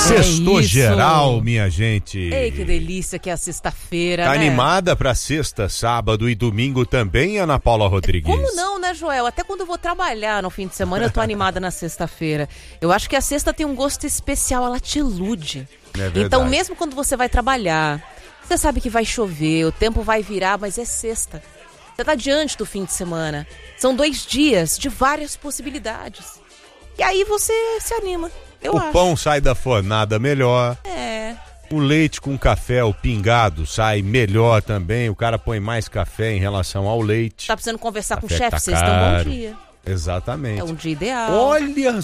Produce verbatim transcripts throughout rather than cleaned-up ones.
Sextou é geral, minha gente. Ei, que delícia que é a sexta-feira, Tá né? animada pra sexta, sábado e domingo também, Ana Paula Rodrigues? Como não, né, Joel? Até quando eu vou trabalhar no fim de semana, eu tô animada na sexta-feira. Eu acho que a sexta tem um gosto especial, ela te ilude. É verdade. Então, mesmo quando você vai trabalhar, você sabe que vai chover, o tempo vai virar, mas é sexta. Você tá diante do fim de semana. São dois dias de várias possibilidades. E aí você se anima. Eu o acho. pão sai da fornada melhor. É. O leite com café, o pingado, sai melhor também. O cara põe mais café em relação ao leite. Tá precisando conversar Café com o chefe? tá Vocês estão caro. bom dia. Exatamente. É um dia ideal. Olha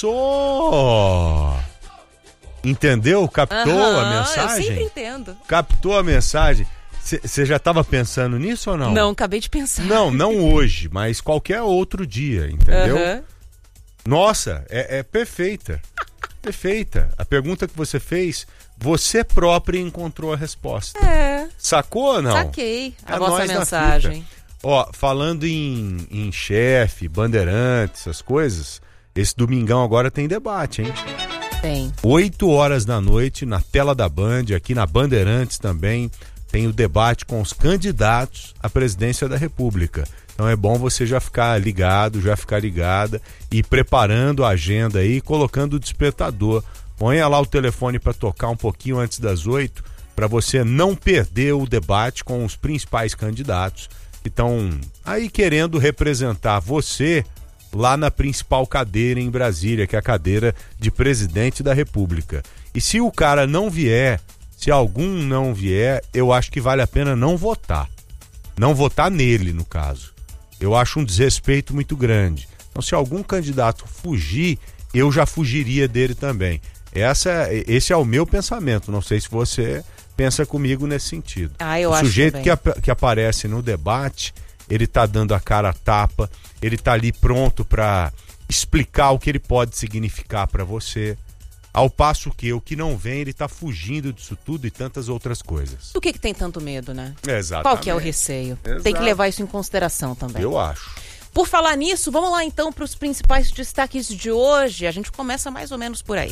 só! Entendeu? Captou Aham, a mensagem? Eu sempre entendo. Captou a mensagem? Você já estava pensando nisso ou não? Não, acabei de pensar. Não, não hoje, mas qualquer outro dia, entendeu? Uhum. Nossa, é, é perfeita. Perfeita. A pergunta que você fez, você própria encontrou a resposta. É. Sacou ou não? Saquei a É vossa nós na mensagem. fita. Ó, falando em, em chefe, bandeirantes, essas coisas, esse domingão agora tem debate, hein? Tem. Oito horas da noite, na tela da Band, aqui na Bandeirantes também, tem o debate com os candidatos à presidência da República. Então é bom você já ficar ligado, já ficar ligada e preparando a agenda aí, colocando o despertador. Ponha lá o telefone para tocar um pouquinho antes das oito, para você não perder o debate com os principais candidatos que estão aí querendo representar você lá na principal cadeira em Brasília, que é a cadeira de presidente da República. E se o cara não vier, se algum não vier, eu acho que vale a pena não votar. Não votar nele, no caso. Eu acho um desrespeito muito grande. Então, se algum candidato fugir, eu já fugiria dele também. Essa, esse é o meu pensamento. Não sei se você pensa comigo nesse sentido. Ah, eu o acho sujeito também. que, ap- que aparece no debate, ele tá dando a cara a tapa, ele tá ali pronto para explicar o que ele pode significar para você. Ao passo que o que não vem, ele tá fugindo disso tudo e tantas outras coisas. Do que que tem tanto medo, né? Exatamente. Qual que é o receio? Exato. Tem que levar isso em consideração também. Eu acho. Por falar nisso, vamos lá então para os principais destaques de hoje. A gente começa mais ou menos por aí.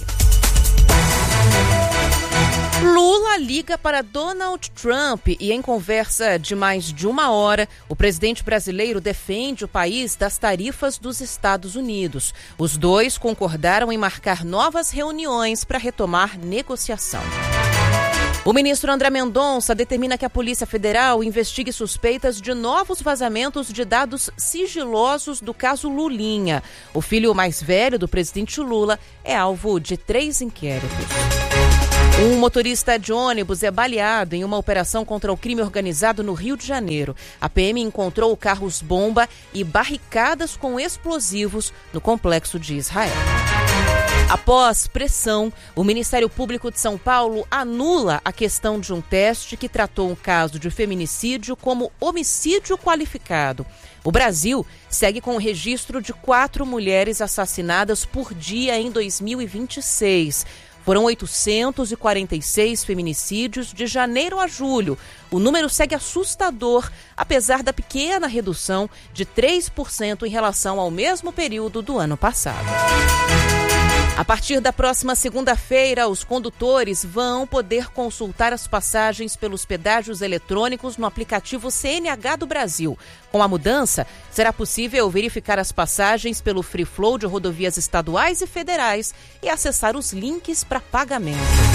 Lula liga para Donald Trump e em conversa de mais de uma hora, o presidente brasileiro defende o país das tarifas dos Estados Unidos. Os dois concordaram em marcar novas reuniões para retomar negociação. O ministro André Mendonça determina que a Polícia Federal investigue suspeitas de novos vazamentos de dados sigilosos do caso Lulinha. O filho mais velho do presidente Lula é alvo de três inquéritos. Um motorista de ônibus é baleado em uma operação contra o crime organizado no Rio de Janeiro. A P M encontrou carros-bomba e barricadas com explosivos no complexo de Israel. Após pressão, o Ministério Público de São Paulo anula a questão de um teste que tratou um caso de feminicídio como homicídio qualificado. O Brasil segue com o registro de quatro mulheres assassinadas por dia em dois mil e vinte e seis. Foram oitocentos e quarenta e seis feminicídios de janeiro a julho. O número segue assustador, apesar da pequena redução de três por cento em relação ao mesmo período do ano passado. A partir da próxima segunda-feira, os condutores vão poder consultar as passagens pelos pedágios eletrônicos no aplicativo C N H do Brasil. Com a mudança, será possível verificar as passagens pelo Free Flow de rodovias estaduais e federais e acessar os links para pagamento.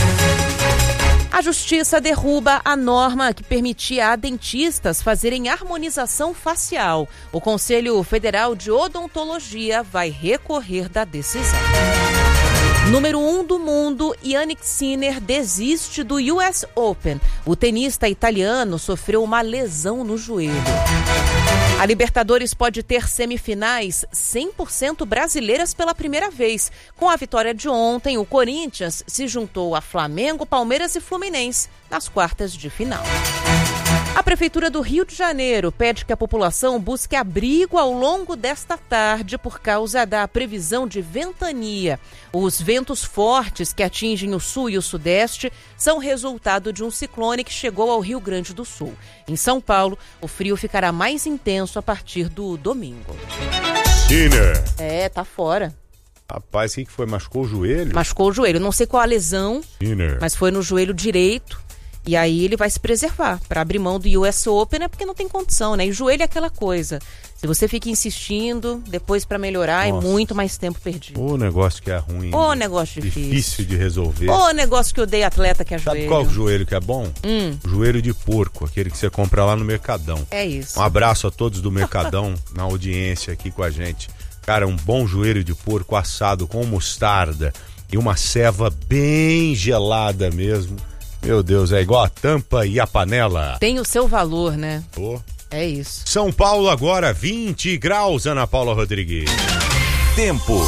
A Justiça derruba a norma que permitia a dentistas fazerem harmonização facial. O Conselho Federal de Odontologia vai recorrer da decisão. Número um do mundo, Jannik Sinner desiste do U S Open. O tenista italiano sofreu uma lesão no joelho. A Libertadores pode ter semifinais cem por cento brasileiras pela primeira vez. Com a vitória de ontem, o Corinthians se juntou a Flamengo, Palmeiras e Fluminense nas quartas de final. A Prefeitura do Rio de Janeiro pede que a população busque abrigo ao longo desta tarde por causa da previsão de ventania. Os ventos fortes que atingem o sul e o sudeste são resultado de um ciclone que chegou ao Rio Grande do Sul. Em São Paulo, o frio ficará mais intenso a partir do domingo. Sinner. É, tá fora. Rapaz, o que foi? Machucou o joelho? Machucou o joelho. Não sei qual a lesão, Sinner. Mas foi no joelho direito. E aí ele vai se preservar para abrir mão do U S Open, né? Porque não tem condição, né? E o joelho é aquela coisa. Se você fica insistindo, depois para melhorar, Nossa. é muito mais tempo perdido. O negócio que é ruim. O negócio difícil. Difícil de resolver. O negócio que eu dei atleta que é joelho. Sabe qual o joelho que é bom? Hum. Joelho de porco, aquele que você compra lá no Mercadão. É isso. Um abraço a todos do Mercadão na audiência aqui com a gente. Cara, um bom joelho de porco assado com mostarda e uma ceva bem gelada mesmo. Meu Deus, é igual a tampa e a panela. Tem o seu valor, né? Oh. É isso. São Paulo agora, vinte graus, Ana Paula Rodrigues. Tempo.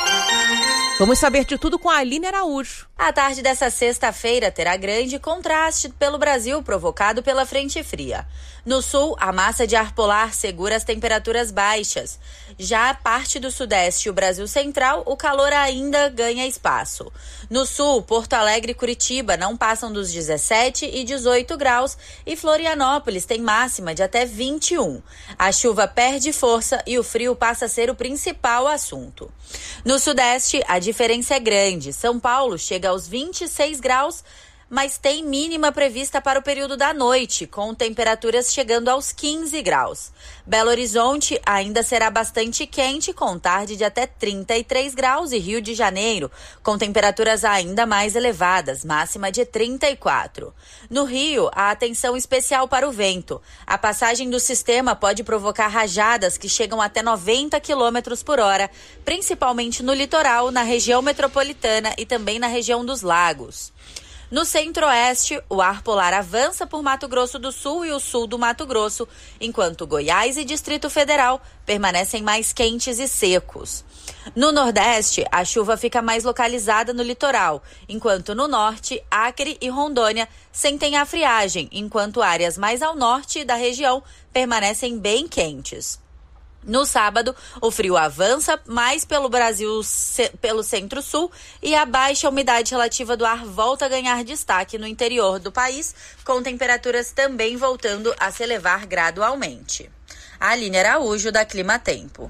Vamos saber de tudo com a Aline Araújo. A tarde dessa sexta-feira terá grande contraste pelo Brasil, provocado pela frente fria. No sul, a massa de ar polar segura as temperaturas baixas. Já a parte do sudeste e o Brasil central, o calor ainda ganha espaço. No sul, Porto Alegre e Curitiba não passam dos dezessete e dezoito graus e Florianópolis tem máxima de até vinte e um. A chuva perde força e o frio passa a ser o principal assunto. No sudeste, a diferença é grande. São Paulo chega aos vinte e seis graus, mas tem mínima prevista para o período da noite, com temperaturas chegando aos quinze graus. Belo Horizonte ainda será bastante quente, com tarde de até trinta e três graus, e Rio de Janeiro, com temperaturas ainda mais elevadas, máxima de trinta e quatro. No Rio, há atenção especial para o vento. A passagem do sistema pode provocar rajadas que chegam até noventa quilômetros por hora, principalmente no litoral, na região metropolitana e também na região dos lagos. No centro-oeste, o ar polar avança por Mato Grosso do Sul e o sul do Mato Grosso, enquanto Goiás e Distrito Federal permanecem mais quentes e secos. No nordeste, a chuva fica mais localizada no litoral, enquanto no norte, Acre e Rondônia sentem a friagem, enquanto áreas mais ao norte da região permanecem bem quentes. No sábado, o frio avança mais pelo Brasil, pelo centro-sul, e a baixa umidade relativa do ar volta a ganhar destaque no interior do país, com temperaturas também voltando a se elevar gradualmente. A Aline Araújo, da Clima Tempo.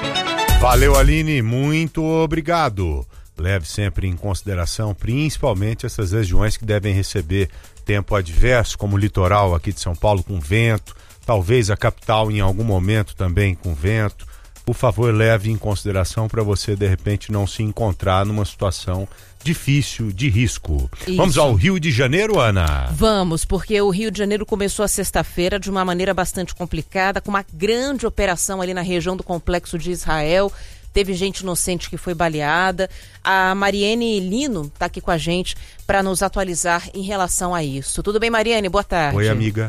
Valeu, Aline, muito obrigado. Leve sempre em consideração, principalmente essas regiões que devem receber tempo adverso, como o litoral aqui de São Paulo, com vento. Talvez a capital em algum momento também com vento. Por favor, leve em consideração para você, de repente, não se encontrar numa situação difícil, de risco. Isso. Vamos ao Rio de Janeiro, Ana? Vamos, porque o Rio de Janeiro começou a sexta-feira de uma maneira bastante complicada, com uma grande operação ali na região do Complexo de Israel. Teve gente inocente que foi baleada. A Mariane Lino está aqui com a gente para nos atualizar em relação a isso. Tudo bem, Mariane? Boa tarde. Oi, amiga.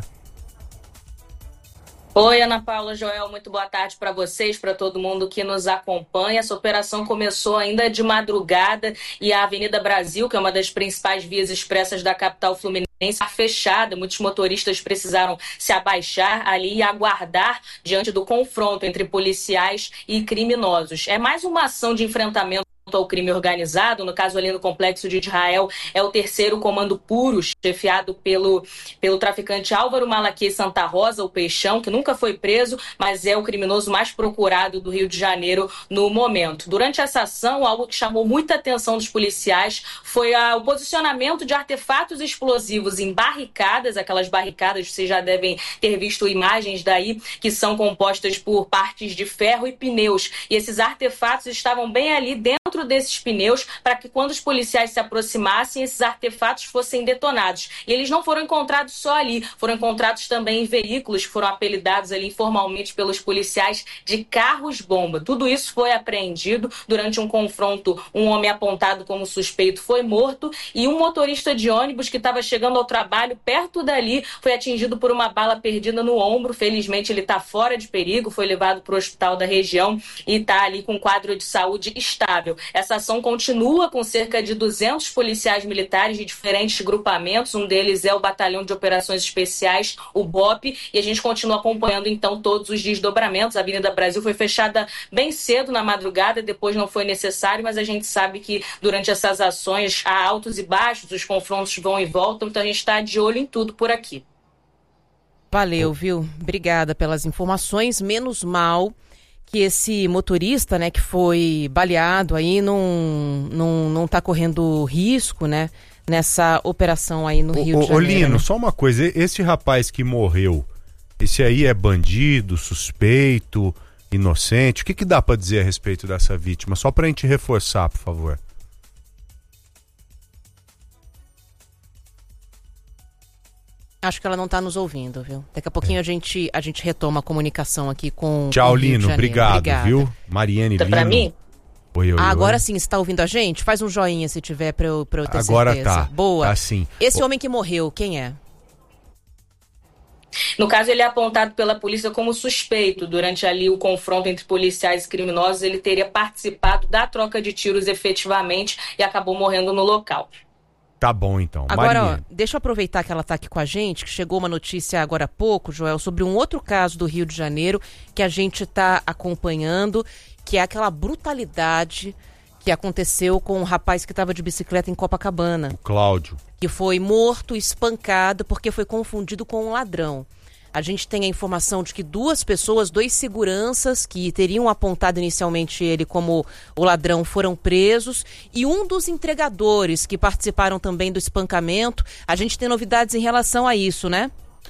Oi, Ana Paula, Joel, muito boa tarde para vocês, para todo mundo que nos acompanha. Essa operação começou ainda de madrugada e a Avenida Brasil, que é uma das principais vias expressas da capital fluminense, está fechada. Muitos motoristas precisaram se abaixar ali e aguardar diante do confronto entre policiais e criminosos. É mais uma ação de enfrentamento ao crime organizado, no caso ali no Complexo de Israel, é o terceiro comando puro, chefiado pelo, pelo traficante Álvaro Malaquias Santa Rosa, o Peixão, que nunca foi preso, mas é o criminoso mais procurado do Rio de Janeiro no momento. Durante essa ação, algo que chamou muita atenção dos policiais foi a, o posicionamento de artefatos explosivos em barricadas, aquelas barricadas, vocês já devem ter visto imagens daí, que são compostas por partes de ferro e pneus, e esses artefatos estavam bem ali dentro desses pneus para que quando os policiais se aproximassem, esses artefatos fossem detonados. E eles não foram encontrados só ali, foram encontrados também em veículos que foram apelidados ali informalmente pelos policiais de carros-bomba. Tudo isso foi apreendido durante um confronto. Um homem apontado como suspeito foi morto e um motorista de ônibus que estava chegando ao trabalho perto dali foi atingido por uma bala perdida no ombro. Felizmente ele está fora de perigo, foi levado para o hospital da região e está ali com um quadro de saúde estável. Essa ação continua com cerca de duzentos policiais militares de diferentes grupamentos. Um deles é o Batalhão de Operações Especiais, o B O P, e a gente continua acompanhando então todos os desdobramentos. A Avenida Brasil foi fechada bem cedo na madrugada, depois não foi necessário, mas a gente sabe que durante essas ações há altos e baixos, os confrontos vão e voltam, então a gente está de olho em tudo por aqui. Valeu, viu? Obrigada pelas informações. Menos mal que esse motorista, né, que foi baleado aí não, não, não tá correndo risco, né, nessa operação aí no ô, Rio ô, de Janeiro. Ô Lino, né? só uma coisa, esse rapaz que morreu, esse aí é bandido, suspeito, inocente? O que que dá pra dizer a respeito dessa vítima? Só pra gente reforçar, por favor. Acho que ela não está nos ouvindo, viu? Daqui a pouquinho é. a, gente, a gente retoma a comunicação aqui com Tchau, com o Rio Lino. de Janeiro. Obrigado, Obrigada. viu? Mariane Tá Lino. pra mim? Oi, oi, ah, agora oi. sim, você está ouvindo a gente? Faz um joinha se tiver para eu, pra eu ter agora certeza. Tá. Boa. Tá sim. Esse homem que morreu, quem é? No caso, ele é apontado pela polícia como suspeito. Durante ali o confronto entre policiais e criminosos, ele teria participado da troca de tiros efetivamente e acabou morrendo no local. Tá bom, então. Agora, ó, Mariane. deixa eu aproveitar que ela está aqui com a gente, que chegou uma notícia agora há pouco, Joel, sobre um outro caso do Rio de Janeiro que a gente está acompanhando, que é aquela brutalidade que aconteceu com um rapaz que estava de bicicleta em Copacabana. O Cláudio. Que foi morto, espancado, porque foi confundido com um ladrão. A gente tem a informação de que duas pessoas, dois seguranças que teriam apontado inicialmente ele como o ladrão, foram presos, e um dos entregadores que participaram também do espancamento. A gente tem novidades em relação a isso, né?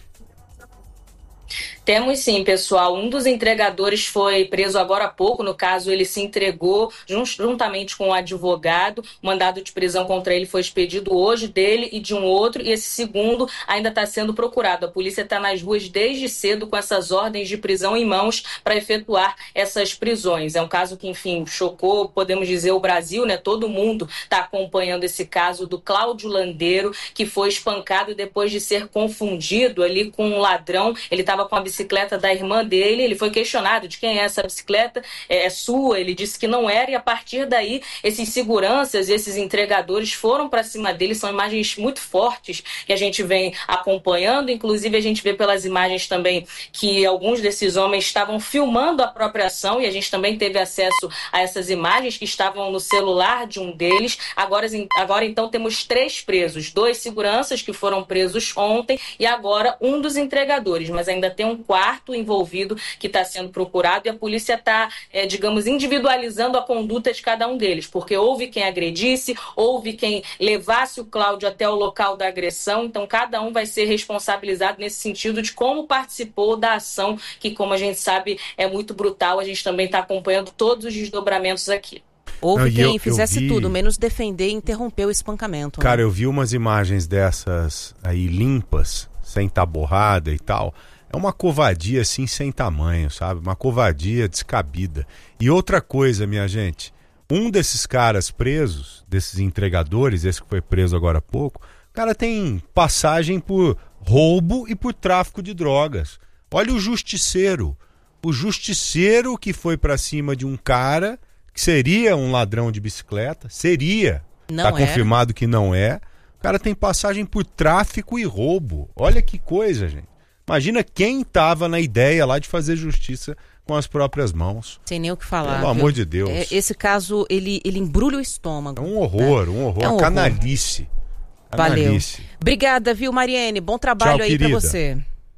Temos sim, pessoal. Um dos entregadores foi preso agora há pouco. No caso, ele se entregou juntamente com o advogado. O mandado de prisão contra ele foi expedido hoje, dele e de um outro. E esse segundo ainda está sendo procurado. A polícia está nas ruas desde cedo com essas ordens de prisão em mãos para efetuar essas prisões. É um caso que, enfim, chocou, podemos dizer, o Brasil, né? Todo mundo está acompanhando esse caso do Cláudio Landeiro, que foi espancado depois de ser confundido ali com um ladrão. Ele estava com a bicicleta da irmã dele, ele foi questionado de quem é essa bicicleta, é, é sua, ele disse que não era, e a partir daí esses seguranças, esses entregadores foram para cima dele. São imagens muito fortes que a gente vem acompanhando, inclusive a gente vê pelas imagens também que alguns desses homens estavam filmando a própria ação, e a gente também teve acesso a essas imagens que estavam no celular de um deles. Agora, agora então temos três presos, dois seguranças que foram presos ontem e agora um dos entregadores, mas ainda tem um quarto envolvido que está sendo procurado, e a polícia está, é, digamos, individualizando a conduta de cada um deles, porque houve quem agredisse, houve quem levasse o Cláudio até o local da agressão, então cada um vai ser responsabilizado nesse sentido de como participou da ação, que, como a gente sabe, é muito brutal. A gente também está acompanhando todos os desdobramentos aqui. Houve Não, quem eu, fizesse eu vi... tudo, menos defender e interromper o espancamento. Cara, né? eu vi umas imagens dessas aí limpas, sem estar borrada e tal. É uma covardia assim sem tamanho, sabe? Uma covardia descabida. E outra coisa, minha gente, um desses caras presos, desses entregadores, esse que foi preso agora há pouco, o cara tem passagem por roubo e por tráfico de drogas. Olha o justiceiro. O justiceiro que foi pra cima de um cara que seria um ladrão de bicicleta, seria. Não tá era. confirmado que não é. O cara tem passagem por tráfico e roubo. Olha que coisa, gente. Imagina quem estava na ideia lá de fazer justiça com as próprias mãos. Sem nem o que falar. Pelo viu? amor de Deus. É, esse caso, ele, ele embrulha o estômago. É um horror, né? um horror. É um horror. Canalice. Valeu. Canalice. Obrigada, viu, Mariane? Bom trabalho Tchau, aí pra querida. você.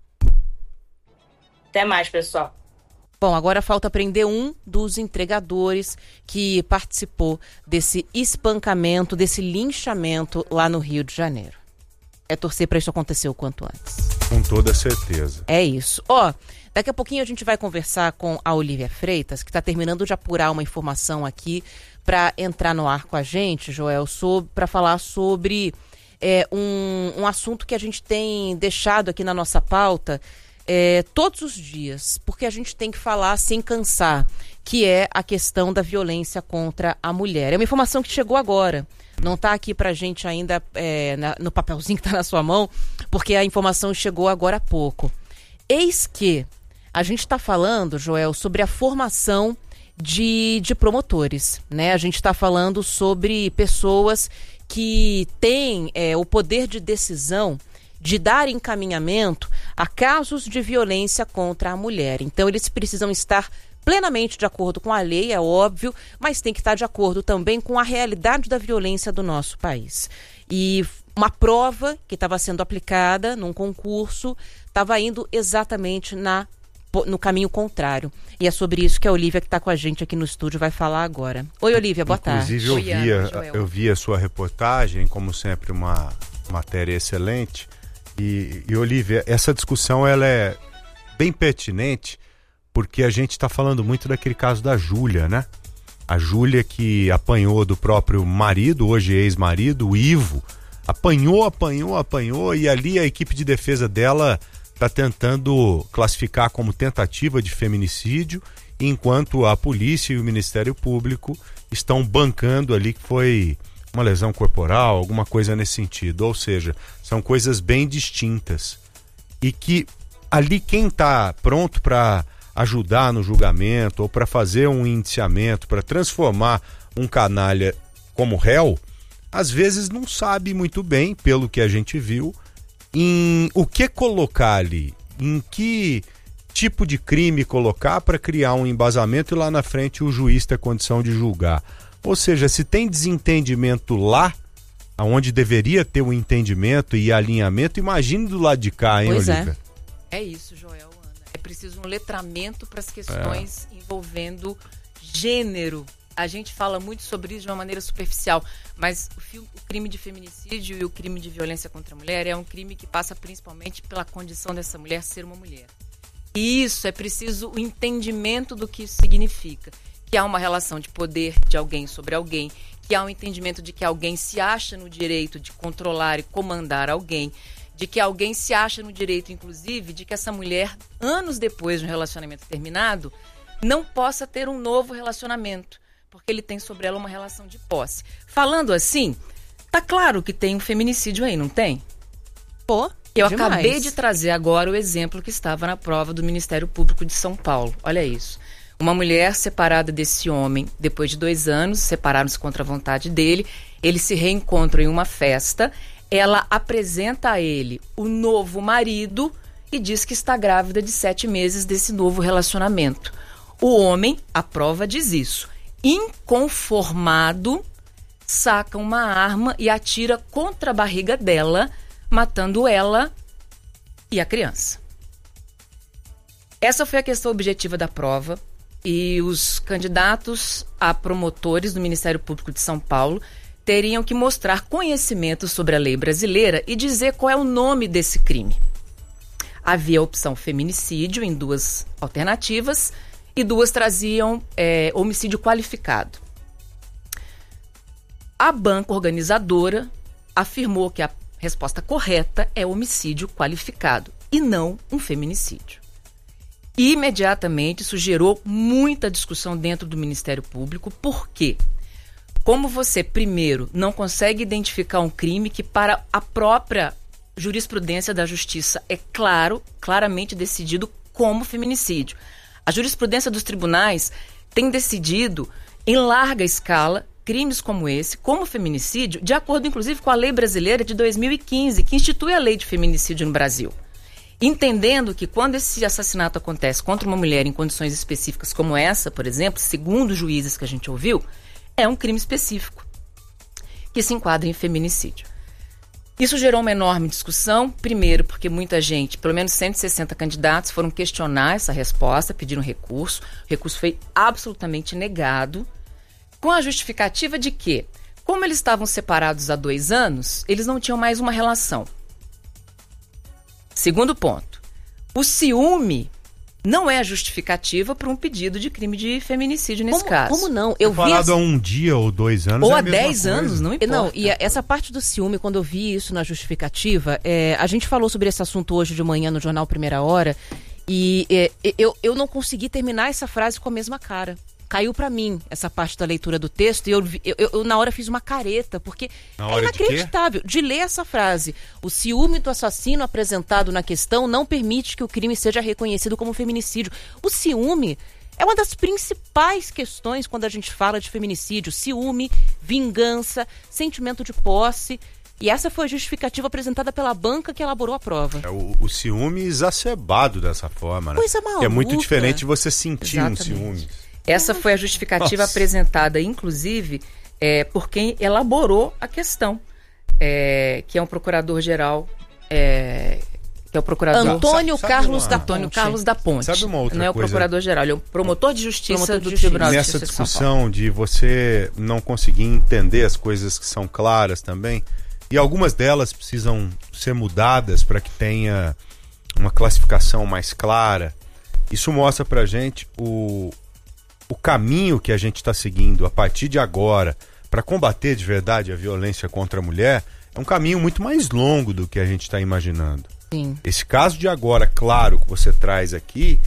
Até mais, pessoal. Bom, agora falta prender um dos entregadores que participou desse espancamento, desse linchamento lá no Rio de Janeiro. É torcer para isso acontecer o quanto antes. Com toda certeza. É isso. Ó, daqui a pouquinho a gente vai conversar com a Olívia Freitas, que está terminando de apurar uma informação aqui para entrar no ar com a gente, Joel, para falar sobre é, um, um assunto que a gente tem deixado aqui na nossa pauta é, todos os dias, porque a gente tem que falar sem cansar, que é a questão da violência contra a mulher. É uma informação que chegou agora. Não está aqui pra gente ainda é, na, no papelzinho que está na sua mão, porque a informação chegou agora há pouco. Eis que a gente está falando, Joel, sobre a formação de, de promotores, né? A gente está falando sobre pessoas que têm é, o poder de decisão de dar encaminhamento a casos de violência contra a mulher. Então, eles precisam estar plenamente de acordo com a lei, é óbvio, mas tem que estar de acordo também com a realidade da violência do nosso país. E uma prova que estava sendo aplicada num concurso estava indo exatamente na no caminho contrário. E é sobre isso que a Olívia, que está com a gente aqui no estúdio, vai falar agora. Oi, Olívia, boa tarde. Inclusive, eu vi, a, eu vi a sua reportagem, como sempre, uma matéria excelente. E, e Olívia, essa discussão ela é bem pertinente, porque a gente está falando muito daquele caso da Júlia, né? A Júlia que apanhou do próprio marido, hoje ex-marido, o Ivo. Apanhou, apanhou, apanhou, e ali a equipe de defesa dela está tentando classificar como tentativa de feminicídio, enquanto a polícia e o Ministério Público estão bancando ali que foi uma lesão corporal, alguma coisa nesse sentido. Ou seja, são coisas bem distintas. E que ali quem está pronto para ajudar no julgamento ou para fazer um indiciamento, para transformar um canalha como réu, às vezes não sabe muito bem, pelo que a gente viu, em o que colocar ali, em que tipo de crime colocar para criar um embasamento e lá na frente o juiz ter condição de julgar. Ou seja, se tem desentendimento lá, onde deveria ter o um entendimento e alinhamento, imagine do lado de cá, hein, pois Olívia? É. é isso, Joel, Ana. É preciso um letramento para as questões é. envolvendo gênero. A gente fala muito sobre isso de uma maneira superficial, mas o, fio, o crime de feminicídio e o crime de violência contra a mulher é um crime que passa principalmente pela condição dessa mulher ser uma mulher. E isso, é preciso o entendimento do que isso significa. Que há uma relação de poder de alguém sobre alguém, que há um entendimento de que alguém se acha no direito de controlar e comandar alguém, de que alguém se acha no direito, inclusive, de que essa mulher, anos depois de um relacionamento terminado, não possa ter um novo relacionamento, porque ele tem sobre ela uma relação de posse. Falando assim, tá claro que tem um feminicídio aí, não tem? Pô, Eu demais. acabei de trazer agora o exemplo que estava na prova do Ministério Público de São Paulo. Olha isso. Uma mulher separada desse homem, depois de dois anos, separaram-se contra a vontade dele, eles se reencontram em uma festa, ela apresenta a ele o novo marido e diz que está grávida de sete meses desse novo relacionamento. O homem, a prova diz isso, inconformado, saca uma arma e atira contra a barriga dela, matando ela e a criança. Essa foi a questão objetiva da prova e os candidatos a promotores do Ministério Público de São Paulo teriam que mostrar conhecimento sobre a lei brasileira e dizer qual é o nome desse crime. Havia a opção feminicídio em duas alternativas e duas traziam é, homicídio qualificado. A banca organizadora afirmou que a resposta correta é homicídio qualificado e não um feminicídio. E imediatamente isso gerou muita discussão dentro do Ministério Público. Por quê? Como você, primeiro, não consegue identificar um crime que para a própria jurisprudência da justiça é claro, claramente decidido como feminicídio. A jurisprudência dos tribunais tem decidido em larga escala crimes como esse, como feminicídio, de acordo inclusive com a lei brasileira de dois mil e quinze, que institui a lei de feminicídio no Brasil. Entendendo que quando esse assassinato acontece contra uma mulher em condições específicas como essa, por exemplo, segundo os juízes que a gente ouviu, é um crime específico que se enquadra em feminicídio. Isso gerou uma enorme discussão, primeiro porque muita gente, pelo menos cento e sessenta candidatos, foram questionar essa resposta, pediram recurso. O recurso foi absolutamente negado, com a justificativa de que, como eles estavam separados há dois anos, eles não tinham mais uma relação. Segundo ponto, o ciúme não é justificativa para um pedido de crime de feminicídio nesse como, caso. Como não? Eu vi falado essa... há um dia ou dois anos Ou é há a mesma dez coisa. anos, não importa. Não, e a, essa parte do ciúme, quando eu vi isso na justificativa, é, a gente falou sobre esse assunto hoje de manhã no Jornal Primeira Hora, e é, eu, eu não consegui terminar essa frase com a mesma cara. Caiu pra mim essa parte da leitura do texto e eu, eu, eu, eu na hora fiz uma careta, porque Na é hora de inacreditável de, de ler essa frase. O ciúme do assassino apresentado na questão não permite que o crime seja reconhecido como feminicídio. O ciúme é uma das principais questões quando a gente fala de feminicídio. Ciúme, vingança, sentimento de posse. E essa foi a justificativa apresentada pela banca que elaborou a prova. É o, o ciúme exacerbado dessa forma, né? Coisa maluca. É muito diferente você sentir Exatamente. um ciúme. Essa foi a justificativa Nossa. apresentada, inclusive, é, por quem elaborou a questão, é, que é um procurador-geral, é, que Que é o procurador... Antônio Sabe- sabe Carlos uma- da Antônio Ponte. Carlos da Ponte. Sabe uma outra Não é o coisa? procurador-geral, ele é o promotor de justiça Promotor de do justiça. Tribunal de Nessa Justiça de São Paulo. discussão de você não conseguir entender as coisas que são claras também, e algumas delas precisam ser mudadas para que tenha uma classificação mais clara, isso mostra pra gente o, o caminho que a gente está seguindo a partir de agora para combater de verdade a violência contra a mulher. É um caminho muito mais longo do que a gente está imaginando. Sim. Esse caso de agora, claro, que você traz aqui,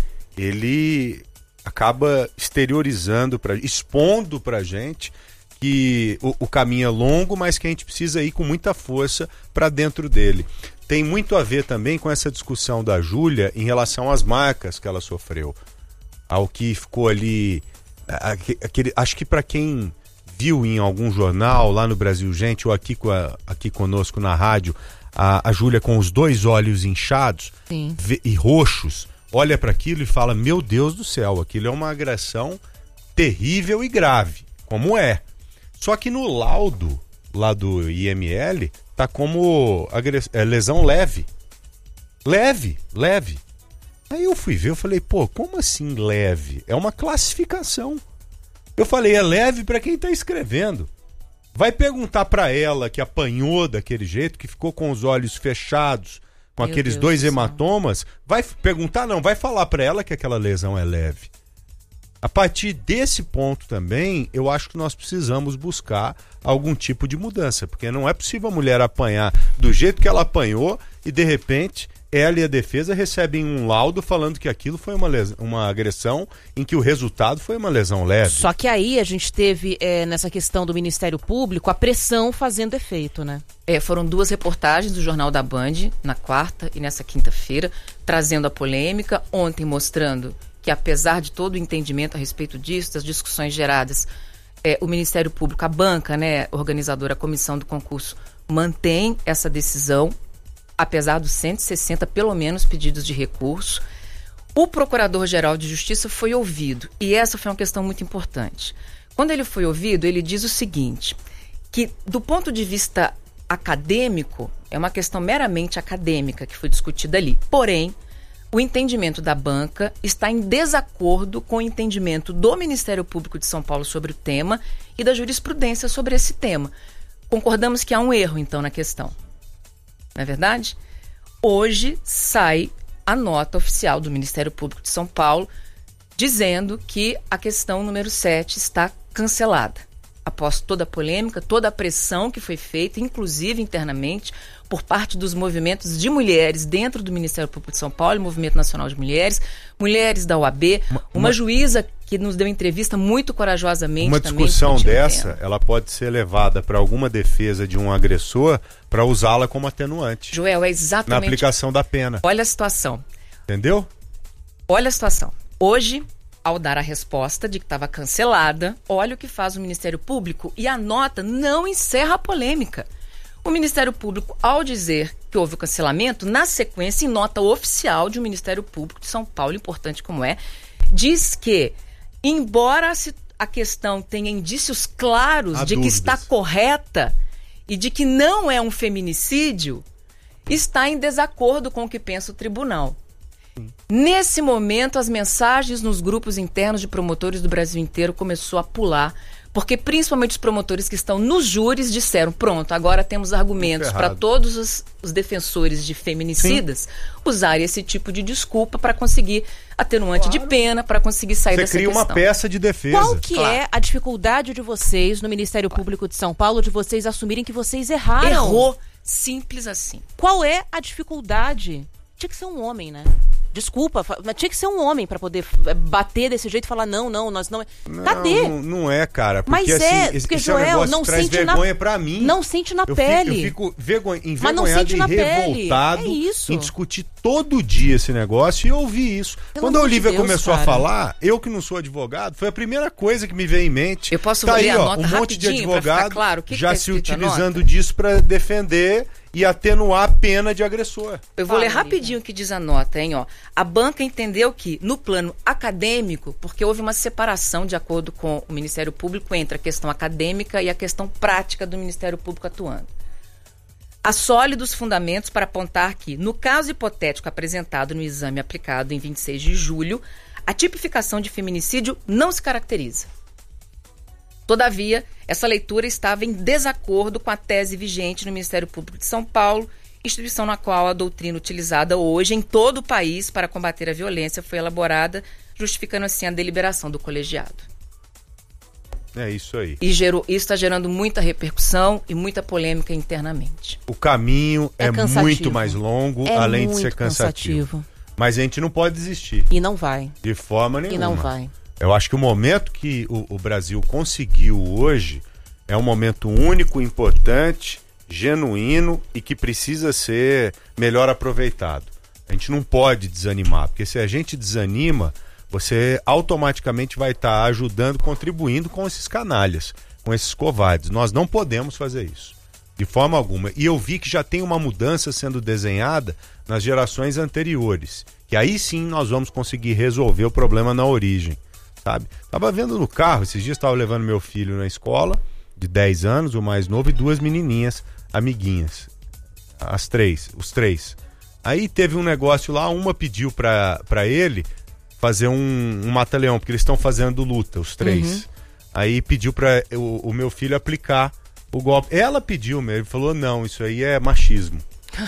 ele acaba exteriorizando, pra, expondo pra gente que o, o caminho é longo, mas que a gente precisa ir com muita força para dentro dele. Tem muito a ver também com essa discussão da Júlia em relação às marcas que ela sofreu. Ao que ficou ali... Aquele, acho que para quem viu em algum jornal lá no Brasil Gente, ou aqui, com a, aqui conosco na rádio, a, a Júlia com os dois olhos inchados vê, e roxos, olha para aquilo e fala, meu Deus do céu, aquilo é uma agressão terrível e grave, como é. Só que no laudo lá do I M L tá como agress... é, lesão leve. Leve, leve. Aí eu fui ver, eu falei, pô, como assim leve? É uma classificação. Eu falei, é leve para quem tá escrevendo. Vai perguntar para ela que apanhou daquele jeito, que ficou com os olhos fechados, com Meu aqueles Deus dois do céu. hematomas, vai perguntar, não, vai falar para ela que aquela lesão é leve. A partir desse ponto também, eu acho que nós precisamos buscar algum tipo de mudança, porque não é possível a mulher apanhar do jeito que ela apanhou e, de repente, ela e a defesa recebem um laudo falando que aquilo foi uma, les... uma agressão em que o resultado foi uma lesão leve. Só que aí a gente teve, é, nessa questão do Ministério Público, a pressão fazendo efeito, né? É, foram duas reportagens do Jornal da Band, na quarta e nessa quinta-feira, trazendo a polêmica, ontem mostrando que apesar de todo o entendimento a respeito disso, das discussões geradas, é, o Ministério Público, a banca, né, organizadora, a comissão do concurso, mantém essa decisão, apesar dos cento e sessenta, pelo menos, pedidos de recurso. O Procurador-Geral de Justiça foi ouvido, e essa foi uma questão muito importante. Quando ele foi ouvido, ele diz o seguinte, que do ponto de vista acadêmico, é uma questão meramente acadêmica que foi discutida ali, porém, o entendimento da banca está em desacordo com o entendimento do Ministério Público de São Paulo sobre o tema e da jurisprudência sobre esse tema. Concordamos que há um erro, então, na questão. Não é verdade? Hoje sai a nota oficial do Ministério Público de São Paulo dizendo que a questão número sete está cancelada. Após toda a polêmica, toda a pressão que foi feita, inclusive internamente, por parte dos movimentos de mulheres dentro do Ministério Público de São Paulo, Movimento Nacional de Mulheres, mulheres da O A B, uma, uma, uma juíza que nos deu entrevista muito corajosamente. Uma também discussão dessa, tema. ela pode ser levada para alguma defesa de um agressor para usá-la como atenuante. Joel, é exatamente... Na aplicação da pena. Olha a situação. Entendeu? Olha a situação. Hoje, ao dar a resposta de que estava cancelada, olha o que faz o Ministério Público e a nota não encerra a polêmica. O Ministério Público, ao dizer que houve o cancelamento, na sequência, em nota oficial de um Ministério Público de São Paulo, importante como é, diz que, embora a questão tenha indícios claros Há de dúvidas. que está correta e de que não é um feminicídio, está em desacordo com o que pensa o tribunal. Nesse momento, as mensagens nos grupos internos de promotores do Brasil inteiro começou a pular, porque principalmente os promotores que estão nos júris disseram, pronto, agora temos argumentos para todos os, os defensores de feminicidas Sim. usarem esse tipo de desculpa para conseguir atenuante claro. de pena, para conseguir sair Você dessa cria questão. uma peça de defesa. Qual que Claro. é a dificuldade de vocês no Ministério Claro. Público de São Paulo de vocês assumirem que vocês erraram? Errou, simples assim. Qual é a dificuldade? Tinha que ser um homem, né? Desculpa, mas tinha que ser um homem pra poder bater desse jeito e falar não, não, nós não... Não, Cadê? Não, não é, cara. Porque, Mas assim, é, esse, porque esse Joel é um negócio não que traz sente vergonha na, pra mim. não sente na eu pele. Fico, eu fico vergonha, Mas não envergonhado sente e na pele. revoltado É isso. em discutir todo dia esse negócio e ouvir isso. Pelo Quando a amor de Olivia Deus, começou cara. a falar, eu que não sou advogado, foi a primeira coisa que me veio em mente. Eu posso tá ler aí, a ó, nota um monte de rapidinho pra ficar advogado claro o que que já tá se escrito na utilizando nota? disso para defender e atenuar a pena de agressor. Eu vou Fala, ler Olivia. rapidinho o que diz a nota, hein? Ó. A banca entendeu que, no plano acadêmico, porque houve uma separação, de acordo com o Ministério Público, entre a questão acadêmica e a questão prática do Ministério Público atuando. há sólidos fundamentos para apontar que, no caso hipotético apresentado no exame aplicado em vinte e seis de julho, a tipificação de feminicídio não se caracteriza. Todavia, essa leitura estava em desacordo com a tese vigente no Ministério Público de São Paulo, instituição na qual a doutrina utilizada hoje em todo o país para combater a violência foi elaborada, justificando assim a deliberação do colegiado. É isso aí. E gerou, isso está gerando muita repercussão e muita polêmica internamente. O caminho é, é muito mais longo, é além de ser cansativo. cansativo. Mas a gente não pode desistir. E não vai. De forma nenhuma. E não vai. Eu acho que o momento que o, o Brasil conseguiu hoje é um momento único, importante, genuíno e que precisa ser melhor aproveitado. A gente não pode desanimar, porque se a gente desanima, você automaticamente vai estar ajudando, contribuindo com esses canalhas, com esses covardes. Nós não podemos fazer isso, de forma alguma. E eu vi que já tem uma mudança sendo desenhada nas gerações anteriores, que aí sim nós vamos conseguir resolver o problema na origem, sabe? Tava vendo no carro, esses dias estava levando meu filho na escola, de dez anos, o mais novo, e duas menininhas, amiguinhas, as três, os três. Aí teve um negócio lá, uma pediu pra, pra ele fazer um, um mata-leão, porque eles estão fazendo luta, os três. Uhum. Aí pediu pra o, o meu filho aplicar o golpe. Ela pediu mesmo, ele falou, não, isso aí é machismo.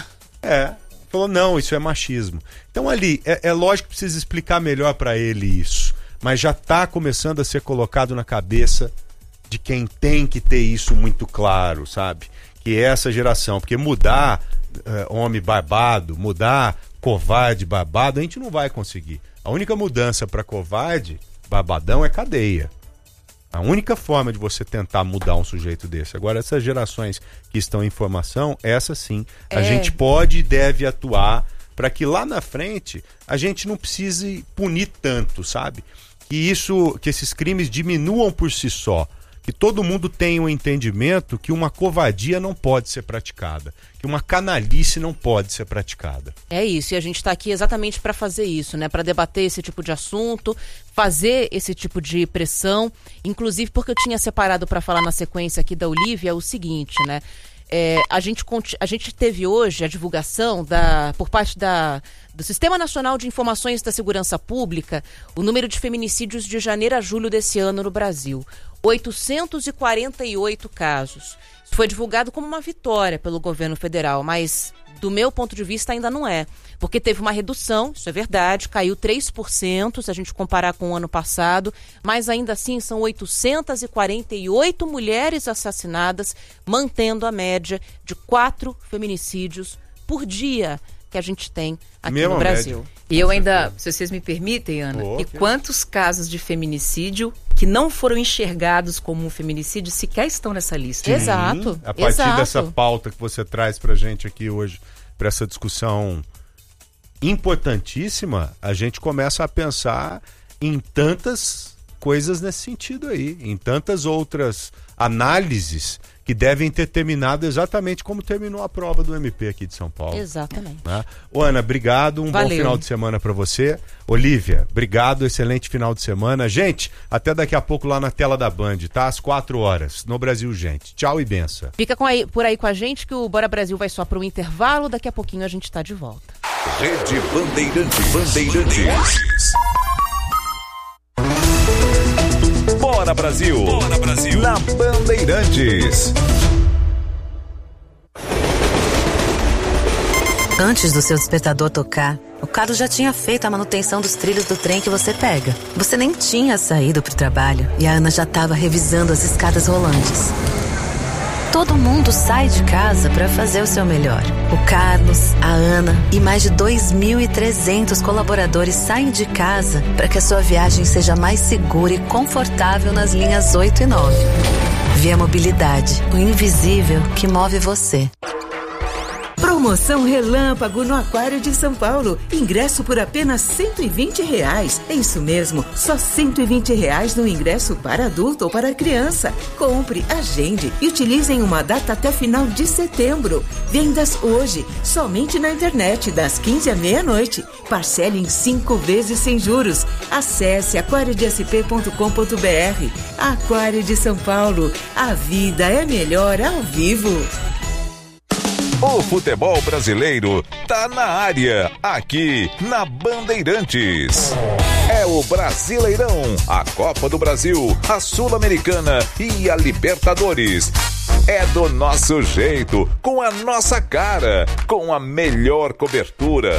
É, falou, não, isso é machismo. Então ali, é, é lógico que precisa explicar melhor pra ele isso, mas já tá começando a ser colocado na cabeça de quem tem que ter isso muito claro, sabe? Que é essa geração, porque mudar uh, homem barbado, mudar covarde barbado, a gente não vai conseguir. A única mudança para covarde, barbadão, é cadeia. A única forma de você tentar mudar um sujeito desse. Agora, essas gerações que estão em formação, essa sim, é. A gente pode e deve atuar para que lá na frente a gente não precise punir tanto, sabe? Que isso, que esses crimes diminuam por si só. Que todo mundo tenha um entendimento que uma covardia não pode ser praticada, que uma canalice não pode ser praticada. É isso, e a gente está aqui exatamente para fazer isso, né? Para debater esse tipo de assunto, fazer esse tipo de pressão, inclusive porque eu tinha separado para falar na sequência aqui da Olívia o seguinte, né? É, a, gente, a gente teve hoje a divulgação da, por parte da, do Sistema Nacional de Informações da Segurança Pública, o número de feminicídios de janeiro a julho desse ano no Brasil. oitocentos e quarenta e oito casos. Isso foi divulgado como uma vitória pelo governo federal, mas do meu ponto de vista ainda não é. Porque teve uma redução, isso é verdade, caiu três por cento se a gente comparar com o ano passado, mas ainda assim são oitocentos e quarenta e oito mulheres assassinadas, mantendo a média de quatro feminicídios por dia que a gente tem aqui Mesma no Brasil. Média. E eu ainda, se vocês me permitem, Ana, oh, e quantos casos de feminicídio que não foram enxergados como um feminicídio sequer estão nessa lista? Sim, exato. A partir exato. dessa pauta que você traz pra gente aqui hoje, para essa discussão importantíssima, a gente começa a pensar em tantas coisas nesse sentido aí, em tantas outras análises que devem ter terminado exatamente como terminou a prova do M P aqui de São Paulo. Exatamente. Né? Ô, Ana, obrigado, um Valeu. Bom final de semana para você. Olívia, obrigado, excelente final de semana. Gente, até daqui a pouco lá na tela da Band, tá? Às quatro horas, no Brasil, gente. Tchau e benção. Fica com aí, por aí com a gente que o Bora Brasil vai só para o intervalo, daqui a pouquinho a gente tá de volta. Rede Bandeirantes. Bandeirantes. Bora Brasil. Bora Brasil. Na Bandeirantes. Antes do seu despertador tocar, o Carlos já tinha feito a manutenção dos trilhos do trem que você pega. Você nem tinha saído pro trabalho e a Ana já estava revisando as escadas rolantes. Todo mundo sai de casa para fazer o seu melhor. O Carlos, a Ana e mais de dois mil e trezentos colaboradores saem de casa para que a sua viagem seja mais segura e confortável nas linhas oito e nove. Via Mobilidade, o invisível que move você. Promoção Relâmpago no Aquário de São Paulo. Ingresso por apenas cento e vinte reais. É isso mesmo, só cento e vinte reais no ingresso para adulto ou para criança. Compre, agende e utilize em uma data até final de setembro. Vendas hoje, somente na internet, das quinze à meia-noite. Parcele em cinco vezes sem juros. Acesse aquário de s p ponto com ponto b r. Aquário de São Paulo. A vida é melhor ao vivo. O futebol brasileiro tá na área, aqui na Bandeirantes. É o Brasileirão, a Copa do Brasil, a Sul-Americana e a Libertadores. É do nosso jeito, com a nossa cara, com a melhor cobertura